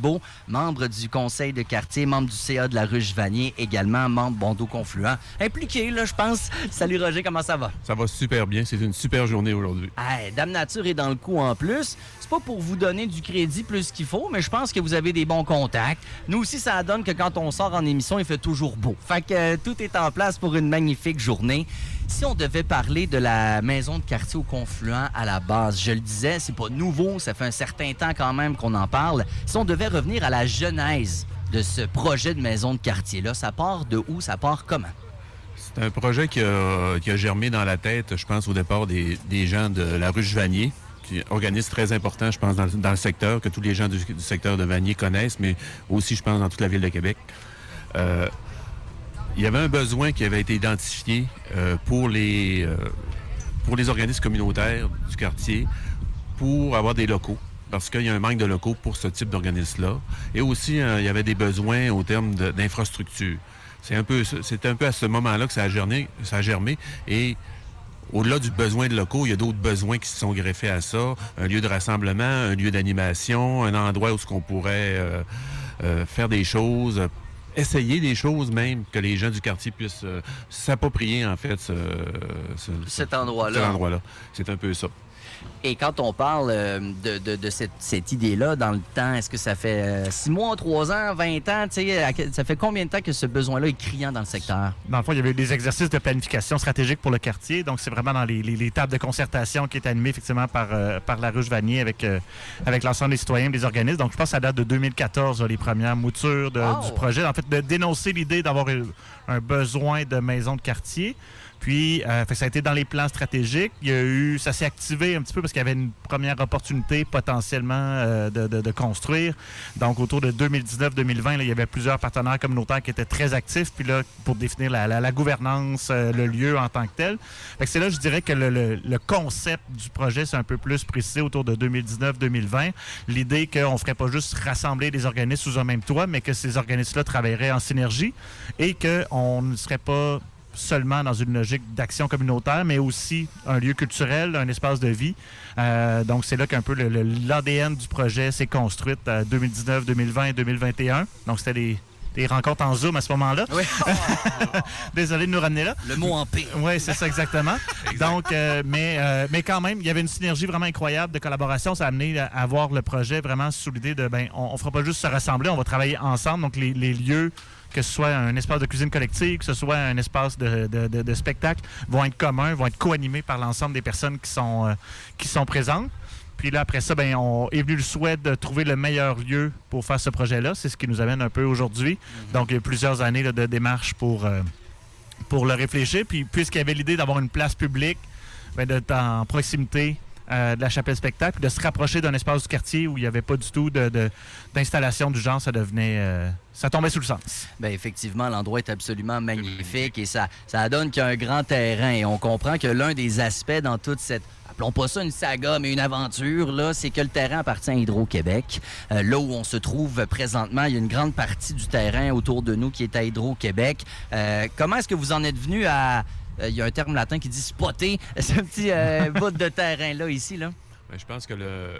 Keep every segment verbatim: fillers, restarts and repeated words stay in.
Thibault, membre du conseil de quartier, membre du C A de la Ruche-Vanier, également membre Bondeau-Confluent. Impliqué, là, je pense. Salut Roger, comment ça va? Ça va super bien. C'est une super journée aujourd'hui. Hey, Dame Nature est dans le coup en plus. C'est pas pour vous donner du crédit plus qu'il faut, mais je pense que vous avez des bons contacts. Nous aussi, ça donne que quand on sort en émission, il fait toujours beau. Fait que euh, tout est en place pour une magnifique journée. Si on devait parler de la maison de quartier au Confluent à la base, je le disais, c'est pas nouveau, ça fait un certain temps quand même qu'on en parle. Si on devait revenir à la genèse de ce projet de maison de quartier-là, ça part de où? Ça part comment? C'est un projet qui a, qui a germé dans la tête, je pense, au départ des, des gens de la Ruche-Vanier, qui est un organisme très important, je pense, dans, dans le secteur, que tous les gens du, du secteur de Vanier connaissent, mais aussi, je pense, dans toute la ville de Québec. Euh, il y avait un besoin qui avait été identifié euh, pour les euh, pour les organismes communautaires du quartier pour avoir des locaux, parce qu'il y a un manque de locaux pour ce type d'organisme-là. Et aussi, euh, il y avait des besoins au terme de, d'infrastructures. C'est un peu, c'est un peu à ce moment-là que ça a germé, ça a germé. Et au-delà du besoin de locaux, il y a d'autres besoins qui se sont greffés à ça. Un lieu de rassemblement, un lieu d'animation, un endroit où ce qu'on pourrait euh, euh, faire des choses, essayer des choses même, que les gens du quartier puissent euh, s'approprier, en fait, ce, ce, cet endroit-là. Cet endroit-là. C'est un peu ça. Et quand on parle euh, de, de, de cette, cette idée-là dans le temps, est-ce que ça fait euh, six mois, trois ans, vingt ans? Ça fait combien de temps que ce besoin-là est criant dans le secteur? Dans le fond, il y avait des exercices de planification stratégique pour le quartier. Donc, c'est vraiment dans les, les, les tables de concertation qui est animée effectivement par, euh, par la Ruche-Vanier avec, euh, avec l'ensemble des citoyens et des organismes. Donc, je pense que ça date de deux mille quatorze, là, les premières moutures de, wow. du projet. En fait, de dénoncer l'idée d'avoir un besoin de maison de quartier. Puis, euh, fait que ça a été dans les plans stratégiques. Il y a eu, ça s'est activé un petit peu parce qu'il y avait une première opportunité potentiellement euh, de, de, de construire. Donc, autour de deux mille dix-neuf deux mille vingt, là, il y avait plusieurs partenaires communautaires qui étaient très actifs. Puis là, pour définir la, la, la gouvernance, euh, le lieu en tant que tel. Fait que c'est là, je dirais que le, le, le concept du projet, c'est un peu plus précisé autour de deux mille dix-neuf deux mille vingt. L'idée qu'on ne ferait pas juste rassembler des organismes sous un même toit, mais que ces organismes-là travailleraient en synergie et qu'on ne serait pas seulement dans une logique d'action communautaire, mais aussi un lieu culturel, un espace de vie. Euh, donc, c'est là qu'un peu le, le, l'A D N du projet s'est construit à deux mille dix-neuf, deux mille vingt et deux mille vingt et un. Donc, c'était des, des rencontres en Zoom à ce moment-là. Oui. Désolé de nous ramener là. Le mot en paix. Oui, c'est ça exactement. Donc, euh, mais, euh, mais quand même, il y avait une synergie vraiment incroyable de collaboration. Ça a amené à, à voir le projet vraiment sous l'idée de, ben, on ne fera pas juste se rassembler, on va travailler ensemble. Donc, les, les lieux, que ce soit un espace de cuisine collective, que ce soit un espace de, de, de, de spectacle, vont être communs, vont être co-animés par l'ensemble des personnes qui sont, euh, qui sont présentes. Puis là, après ça, ben, on est venu le souhait de trouver le meilleur lieu pour faire ce projet-là. C'est ce qui nous amène un peu aujourd'hui. Mm-hmm. Donc, il y a plusieurs années là, de démarche pour, euh, pour le réfléchir. Puis, puisqu'il y avait l'idée d'avoir une place publique, ben, d'être en proximité Euh, de la chapelle spectacle, de se rapprocher d'un espace du quartier où il n'y avait pas du tout de, de, d'installation du genre, ça devenait... Euh, ça tombait sous le sens. Bien, effectivement, l'endroit est absolument magnifique et ça, ça donne qu'il y a un grand terrain. Et on comprend que l'un des aspects dans toute cette... Appelons pas ça une saga, mais une aventure, là, c'est que le terrain appartient à Hydro-Québec. Euh, là où on se trouve présentement, il y a une grande partie du terrain autour de nous qui est à Hydro-Québec. Euh, comment est-ce que vous en êtes venu à... Il euh, y a un terme latin qui dit spotter ce petit euh, bout de terrain-là, ici, là? Bien, je pense que le,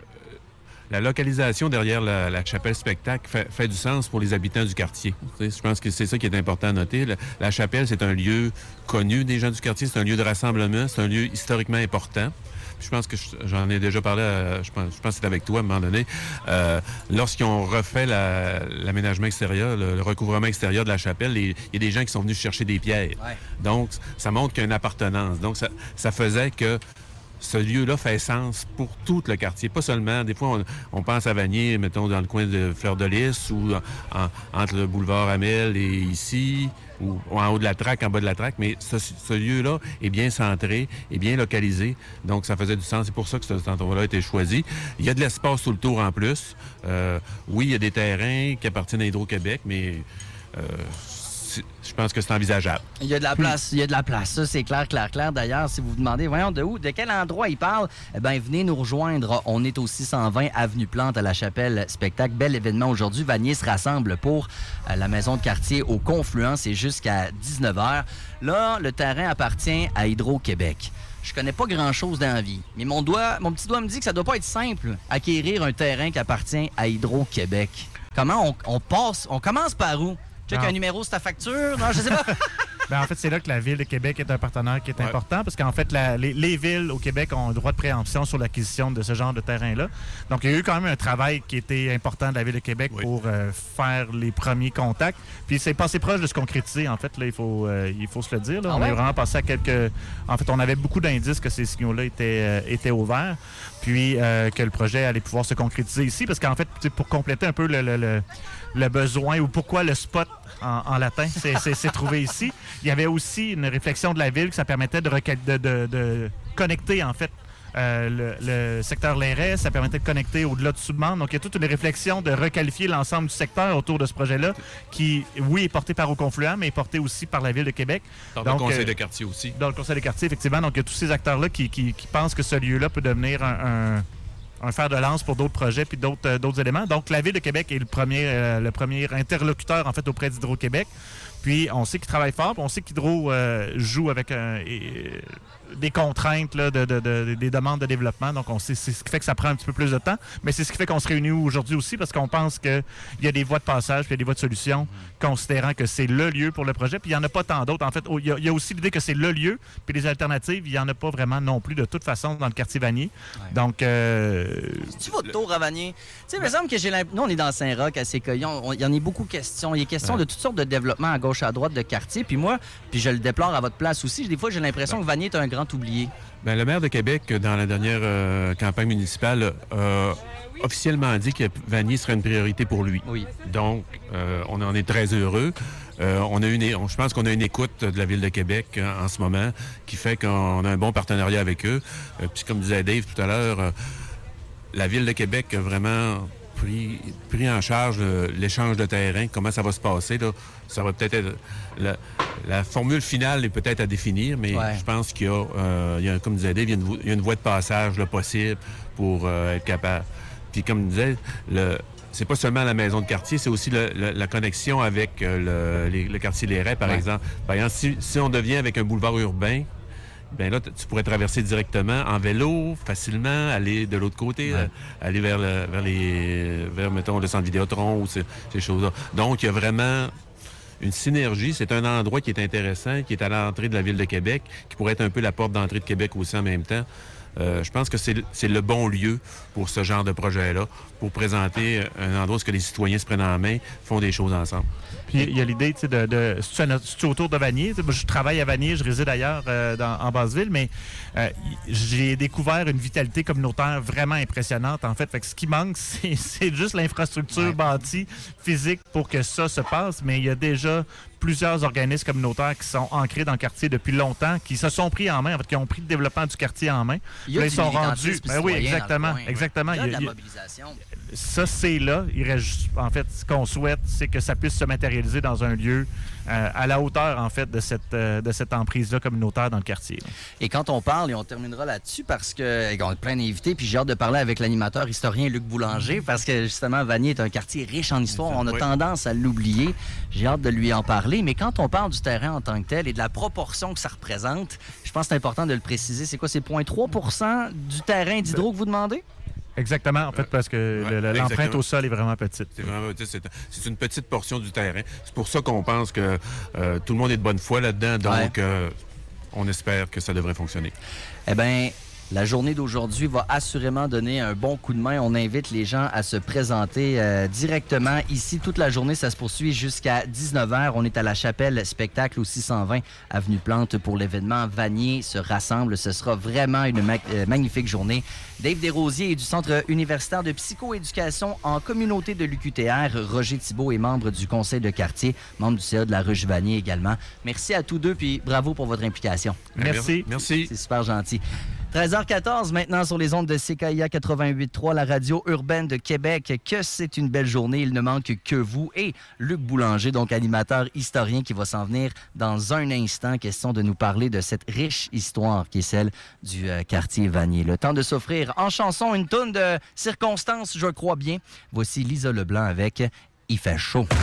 la localisation derrière la, la chapelle spectacle fait, fait du sens pour les habitants du quartier. Tu sais, je pense que c'est ça qui est important à noter. La, la chapelle, c'est un lieu connu des gens du quartier, c'est un lieu de rassemblement, c'est un lieu historiquement important. Je pense que je, j'en ai déjà parlé, à, je, pense, je pense que c'était avec toi à un moment donné. Euh, lorsqu'ils ont refait la, l'aménagement extérieur, le, le recouvrement extérieur de la chapelle, il y a des gens qui sont venus chercher des pierres. Ouais. Donc, ça montre qu'il y a une appartenance. Donc, ça, ça faisait que ce lieu-là fait sens pour tout le quartier. Pas seulement, des fois, on, on pense à Vanier, mettons, dans le coin de Fleur-de-Lys ou en, entre le boulevard Amel et ici, ou en haut de la traque, en bas de la traque, mais ce, ce lieu-là est bien centré, est bien localisé, donc ça faisait du sens. C'est pour ça que cet endroit-là a été choisi. Il y a de l'espace tout le tour en plus. Euh, oui, il y a des terrains qui appartiennent à Hydro-Québec, mais euh, je pense que c'est envisageable. Il y a de la place, il y a de la place. Ça, c'est clair, clair, clair. D'ailleurs, si vous vous demandez, voyons, de où, de quel endroit il parle, eh bien, venez nous rejoindre. On est au six cent vingt Avenue Plante à la Chapelle Spectacle. Bel événement aujourd'hui. Vanier se rassemble pour euh, la maison de quartier au Confluent. C'est jusqu'à dix-neuf heures. Là, le terrain appartient à Hydro-Québec. Je connais pas grand-chose dans la vie, mais mon doigt, mon petit doigt me dit que ça doit pas être simple acquérir un terrain qui appartient à Hydro-Québec. Comment on, on passe, on commence par où? Check Non. un numéro sur ta facture? Non, je sais pas. Ben, en fait, c'est là que la Ville de Québec est un partenaire qui est Ouais. important parce qu'en fait, la- les, les villes au Québec ont un droit de préemption sur l'acquisition de ce genre de terrain-là. Donc, il y a eu quand même un travail qui était important de la Ville de Québec Oui. pour euh, faire les premiers contacts. Puis, c'est passé proche de se concrétiser, en fait. Là, il faut, euh, il faut se le dire. Là. Ah on ouais? est vraiment passé à quelques... En fait, on avait beaucoup d'indices que ces signaux-là étaient, euh, étaient ouverts, puis euh, que le projet allait pouvoir se concrétiser ici. Parce qu'en fait, tu sais, pour compléter un peu le, le- le- le besoin ou pourquoi le spot en, en latin c'est- c'est c'est trouvé ici, il y avait aussi une réflexion de la ville que ça permettait de, recal- de, de- de connecter, en fait, euh, le, le secteur Lairet, ça permettait de connecter au-delà de Submande. Donc, il y a toute une réflexion de requalifier l'ensemble du secteur autour de ce projet-là, qui, oui, est porté par Eau-Confluent, mais est porté aussi par la Ville de Québec. Dans Donc, le conseil euh, de quartier aussi. Dans le conseil des quartiers, effectivement. Donc, il y a tous ces acteurs-là qui, qui- qui pensent que ce lieu-là peut devenir un, un- un fer de lance pour d'autres projets puis d'autres euh, d'autres éléments. Donc, la Ville de Québec est le premier, euh, le premier interlocuteur, en fait, auprès d'Hydro-Québec. Puis, on sait qu'ils travaillent fort, puis on sait qu'Hydro euh, joue avec un- et- des contraintes, là, de, de- de- des demandes de développement. Donc, on sait, c'est ce qui fait que ça prend un petit peu plus de temps. Mais c'est ce qui fait qu'on se réunit aujourd'hui aussi, parce qu'on pense qu'il y a des voies de passage, puis il y a des voies de solution, considérant que c'est le lieu pour le projet. Puis, il n'y en a pas tant d'autres. En fait, il y, a- il y a aussi l'idée que c'est le lieu, puis les alternatives, il n'y en a pas vraiment non plus, de toute façon, dans le quartier Vanier. Ouais. Donc, euh, Tu votre tour à Vanier? Tu sais, il me semble que j'ai l'impression... Nous, on est dans Saint-Roch, à Séquoia. Il y en a beaucoup de questions. Il y a question Ouais. de toutes sortes de développements à gauche, à droite de quartier. Puis moi, puis je le déplore à votre place aussi, des fois, j'ai l'impression que Vanier est un grand oublié. Ben, le maire de Québec, dans la dernière euh, campagne municipale, a officiellement dit que Vanier serait une priorité pour lui. Oui. Donc, euh, on en est très heureux. Euh, on a une, on- je pense qu'on a une écoute de la Ville de Québec euh, en ce moment qui fait qu'on a un bon partenariat avec eux. Euh, puis comme disait Dave tout à l'heure, euh, la Ville de Québec a vraiment pris, pris en charge euh, l'échange de terrain. Comment ça va se passer, là? Ça va peut-être être... La, la formule finale est peut-être à définir, mais Ouais. je pense qu'il y a, euh, il y a, comme disait Dave, il y a une, vo- il y a une voie de passage là, possible pour euh, être capable. Puis comme disait, le... c'est pas seulement la maison de quartier, c'est aussi le- le- la connexion avec euh, le, les- le quartier Lairet, par Ouais. exemple. Par exemple, si, si on devient avec un boulevard urbain, ben là, t- tu pourrais traverser directement en vélo, facilement, aller de l'autre côté, Ouais. euh, aller vers, le, vers les, vers, mettons, le centre Vidéotron ou ces, ces choses-là. Donc, il y a vraiment une synergie. C'est un endroit qui est intéressant, qui est à l'entrée de la Ville de Québec, qui pourrait être un peu la porte d'entrée de Québec aussi en même temps. Euh, je pense que c'est c'est le bon lieu pour ce genre de projet-là, pour présenter un endroit où ce que les citoyens se prennent en main, font des choses ensemble. puis il y a l'idée, tu sais, de... de c'est-tu à notre- c'est-tu autour de Vanier? Tu sais, moi, je travaille à Vanier, je réside ailleurs euh, dans- en Basse-Ville, mais euh, y- j'ai découvert une vitalité communautaire vraiment impressionnante, en fait. Fait que ce qui manque, c'est c'est juste l'infrastructure Ouais. bâtie, physique, pour que ça se passe. Mais il y a déjà plusieurs organismes communautaires qui sont ancrés dans le quartier depuis longtemps, qui se sont pris en main, en fait, qui ont pris le développement du quartier en main. Il y a Là, ils du sont militantisme rendus- ben oui, citoyen dans le exactement, coin, ouais. exactement. Il y a de Il y la a- il y a- mobilisation. ça, c'est là. Il reste juste- en fait, ce qu'on souhaite, c'est que ça puisse se matérialiser dans un lieu euh, à la hauteur, en fait, de cette, euh, de cette emprise-là communautaire dans le quartier. là. Et quand on parle, et on terminera là-dessus parce que on a plein d'invités, puis j'ai hâte de parler avec l'animateur historien Luc Boulanger parce que justement, Vanier est un quartier riche en histoire. On a Oui. tendance à l'oublier. J'ai hâte de lui en parler. Mais quand on parle du terrain en tant que tel et de la proportion que ça représente, je pense que c'est important de le préciser. C'est quoi? C'est zéro virgule trois pour cent du terrain d'hydro que vous demandez? Exactement, en fait, parce que Ouais, le- le- l'empreinte exactement. au sol est vraiment petite. C'est vraiment, tu sais, c'est, c'est une petite portion du terrain. C'est pour ça qu'on pense que euh, tout le monde est de bonne foi là-dedans, donc Ouais. euh, on espère que ça devrait fonctionner. Eh bien, la journée d'aujourd'hui va assurément donner un bon coup de main. On invite les gens à se présenter euh, directement ici. Toute la journée, ça se poursuit jusqu'à dix-neuf heures. On est à la Chapelle Spectacle au six cent vingt Avenue Plante pour l'événement Vanier se rassemble. Ce sera vraiment une ma- euh, magnifique journée. Dave Desrosiers est du Centre universitaire de psychoéducation en communauté de l'U Q T R. Roger Thibault est membre du conseil de quartier, membre du C A de la Ruche Vanier également. Merci à tous deux, puis bravo pour votre implication. Merci. Merci. C'est super gentil. treize heures quatorze maintenant sur les ondes de C K I A quatre-vingt-huit trois, la radio urbaine de Québec. Que c'est une belle journée. Il ne manque que vous et Luc Boulanger, donc animateur historien qui va s'en venir dans un instant. Question de nous parler de cette riche histoire qui est celle du euh, quartier Vanier. Le temps de s'offrir en chanson une toune de circonstances, je crois bien. Voici Lisa Leblanc avec « Il fait chaud ».